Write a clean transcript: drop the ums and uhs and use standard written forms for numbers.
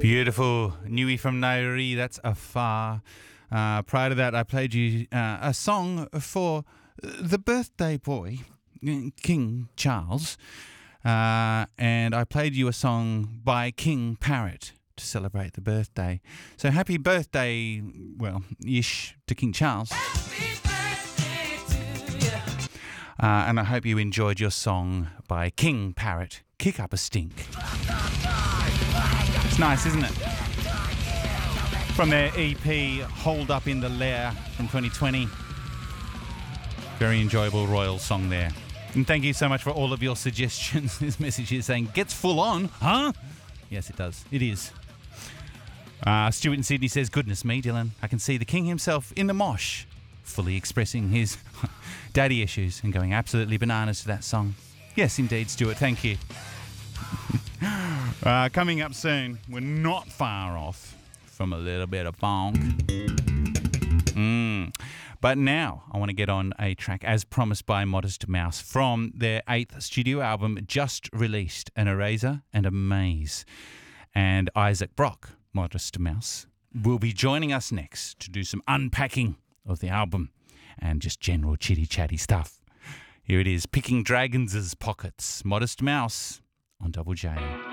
Beautiful. Nui from Nairi, that's Afar. Prior to that, I played you a song for the birthday boy, King Charles. And I played you a song by King Parrot to celebrate the birthday. So happy birthday, well-ish to King Charles. Happy birthday to you. And I hope you enjoyed your song by King Parrot, Kick Up a Stink. It's nice, isn't it? From their EP, Hold Up in the Lair from 2020. Very enjoyable royal song there. And thank you so much for all of your suggestions. This message is saying, gets full on, huh? Yes, it does. It is. Stuart in Sydney says, goodness me, Dylan, I can see the king himself in the mosh, fully expressing his daddy issues and going absolutely bananas to that song. Yes, indeed, Stuart, thank you. Coming up soon, we're not far off from a little bit of funk. But now I want to get on a track, as promised by Modest Mouse, from their 8th studio album, just released, An Eraser and a Maze. And Isaac Brock, Modest Mouse, will be joining us next to do some unpacking of the album and just general chitty-chatty stuff. Here it is, Picking Dragons' Pockets, Modest Mouse on Double J.